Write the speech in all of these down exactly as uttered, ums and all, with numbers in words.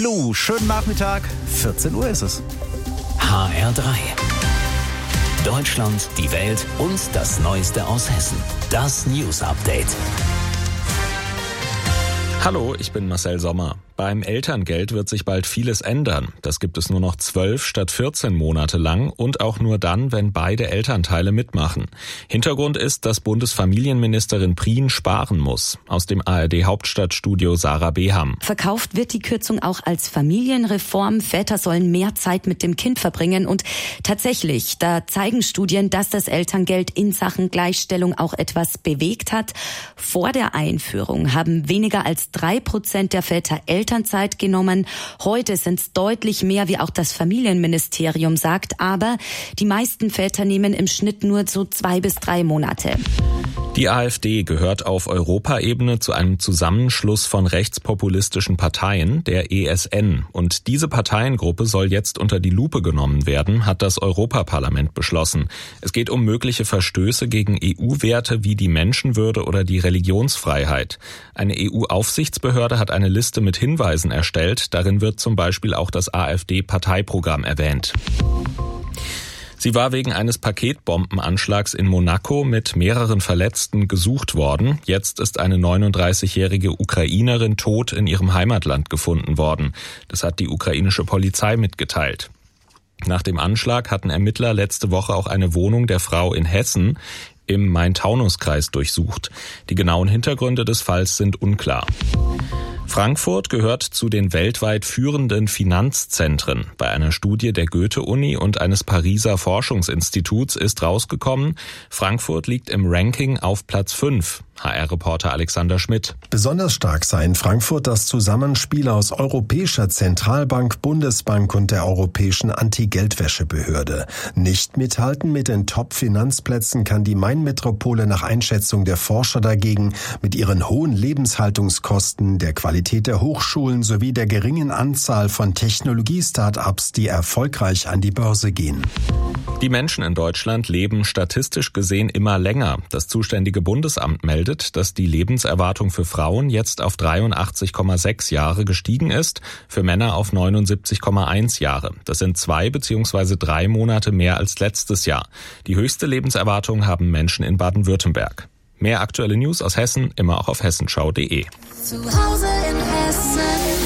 Hallo, schönen Nachmittag, vierzehn Uhr ist es. H R drei. Deutschland, die Welt und das Neueste aus Hessen. Das News Update. Hallo, ich bin Marcel Sommer. Beim Elterngeld wird sich bald vieles ändern. Das gibt es nur noch zwölf statt vierzehn Monate lang und auch nur dann, wenn beide Elternteile mitmachen. Hintergrund ist, dass Bundesfamilienministerin Prien sparen muss. Aus dem A R D-Hauptstadtstudio Sarah Beham. Verkauft wird die Kürzung auch als Familienreform. Väter sollen mehr Zeit mit dem Kind verbringen. Und tatsächlich, da zeigen Studien, dass das Elterngeld in Sachen Gleichstellung auch etwas bewegt hat. Vor der Einführung haben weniger als drei Prozent der Väter Elternzeit genommen. Heute sind es deutlich mehr, wie auch das Familienministerium sagt. Aber die meisten Väter nehmen im Schnitt nur so zwei bis drei Monate. Die AfD gehört auf Europaebene zu einem Zusammenschluss von rechtspopulistischen Parteien, der E S N. Und diese Parteiengruppe soll jetzt unter die Lupe genommen werden, hat das Europaparlament beschlossen. Es geht um mögliche Verstöße gegen E U-Werte wie die Menschenwürde oder die Religionsfreiheit. Eine E U-Aufsichtsbehörde hat eine Liste mit Hinweisen erstellt. Darin wird zum Beispiel auch das AfD-Parteiprogramm erwähnt. Sie war wegen eines Paketbombenanschlags in Monaco mit mehreren Verletzten gesucht worden. Jetzt ist eine neununddreißigjährige Ukrainerin tot in ihrem Heimatland gefunden worden. Das hat die ukrainische Polizei mitgeteilt. Nach dem Anschlag hatten Ermittler letzte Woche auch eine Wohnung der Frau in Hessen im Main-Taunus-Kreis durchsucht. Die genauen Hintergründe des Falls sind unklar. Frankfurt gehört zu den weltweit führenden Finanzzentren. Bei einer Studie der Goethe-Uni und eines Pariser Forschungsinstituts ist rausgekommen, Frankfurt liegt im Ranking auf Platz fünf. H R-Reporter Alexander Schmidt. Besonders stark sei in Frankfurt das Zusammenspiel aus Europäischer Zentralbank, Bundesbank und der Europäischen Anti-Geldwäsche-Behörde. Nicht mithalten mit den Top-Finanzplätzen kann die Main-Metropole nach Einschätzung der Forscher dagegen mit ihren hohen Lebenshaltungskosten, der Qualität der Hochschulen sowie der geringen Anzahl von Technologie-Start-ups, die erfolgreich an die Börse gehen. Die Menschen in Deutschland leben statistisch gesehen immer länger. Das zuständige Bundesamt meldet, dass die Lebenserwartung für Frauen jetzt auf dreiundachtzig Komma sechs Jahre gestiegen ist, für Männer auf neunundsiebzig Komma eins Jahre. Das sind zwei bzw. drei Monate mehr als letztes Jahr. Die höchste Lebenserwartung haben Menschen in Baden-Württemberg. Mehr aktuelle News aus Hessen immer auch auf hessenschau punkt de. Zu Hause in Hessen.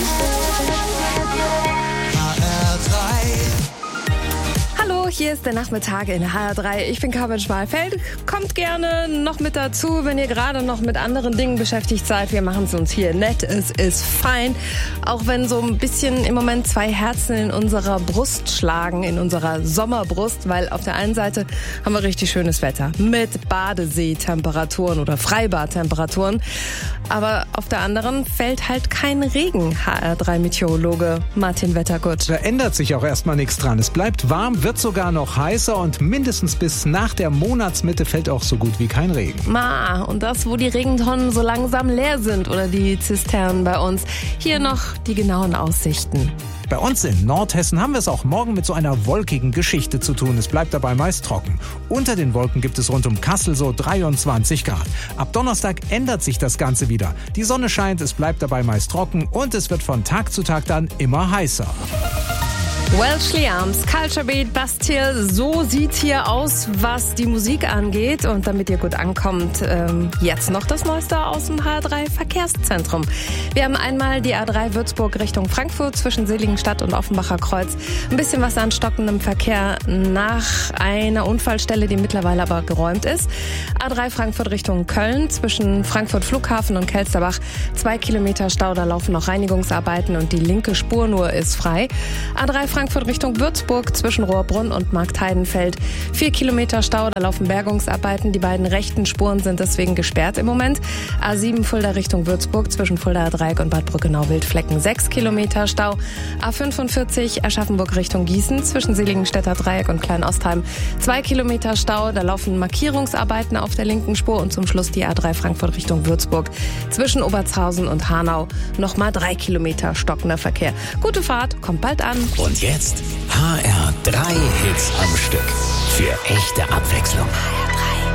Hier ist der Nachmittag in H R drei. Ich bin Carmen Schmalfeld. Kommt gerne noch mit dazu, wenn ihr gerade noch mit anderen Dingen beschäftigt seid. Wir machen es uns hier nett. Es ist fein. Auch wenn so ein bisschen im Moment zwei Herzen in unserer Brust schlagen, in unserer Sommerbrust. Weil auf der einen Seite haben wir richtig schönes Wetter mit Badeseetemperaturen oder Freibadtemperaturen. Aber auf der anderen fällt halt kein Regen. H R drei Meteorologe Martin Wettergut. Da ändert sich auch erstmal nichts dran. Es bleibt warm, wird sogar noch heißer und mindestens bis nach der Monatsmitte fällt auch so gut wie kein Regen. Ma, und das, wo die Regentonnen so langsam leer sind oder die Zisternen bei uns. Hier noch die genauen Aussichten. Bei uns in Nordhessen haben wir es auch morgen mit so einer wolkigen Geschichte zu tun. Es bleibt dabei meist trocken. Unter den Wolken gibt es rund um Kassel so dreiundzwanzig Grad. Ab Donnerstag ändert sich das Ganze wieder. Die Sonne scheint, es bleibt dabei meist trocken und es wird von Tag zu Tag dann immer heißer. Welshly Arms, Culture Beat, Bastille, so sieht's hier aus, was die Musik angeht. Und damit ihr gut ankommt, ähm, jetzt noch das Neueste aus dem H R drei Verkehrszentrum. Wir haben einmal die A drei Würzburg Richtung Frankfurt zwischen Seligenstadt und Offenbacher Kreuz. Ein bisschen was an stockendem Verkehr nach einer Unfallstelle, die mittlerweile aber geräumt ist. A drei Frankfurt Richtung Köln zwischen Frankfurt Flughafen und Kelsterbach. Zwei Kilometer Stau, da laufen noch Reinigungsarbeiten und die linke Spur nur ist frei. A drei Frankfurt Richtung Würzburg zwischen Rohrbrunn und Marktheidenfeld. Vier Kilometer Stau, da laufen Bergungsarbeiten. Die beiden rechten Spuren sind deswegen gesperrt im Moment. A sieben Fulda Richtung Würzburg zwischen Fuldaer Dreieck und Bad Brückenau-Wildflecken. Sechs Kilometer Stau. A fünfundvierzig Aschaffenburg Richtung Gießen zwischen Seligenstädter Dreieck und Kleinostheim. Zwei Kilometer Stau, da laufen Markierungsarbeiten auf der linken Spur und zum Schluss die A drei Frankfurt Richtung Würzburg zwischen Obertshausen und Hanau. Nochmal drei Kilometer stockender Verkehr. Gute Fahrt, kommt bald an. Und jetzt H R drei Hits am Stück. Für echte Abwechslung.